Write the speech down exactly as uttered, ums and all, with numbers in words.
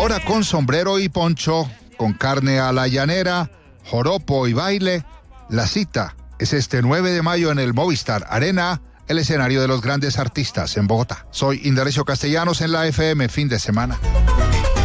Ahora con sombrero y poncho, con carne a la llanera, joropo y baile, la cita es este nueve de mayo en el Movistar Arena, el escenario de los grandes artistas en Bogotá. Soy Indalecio Castellanos en la F M, fin de semana.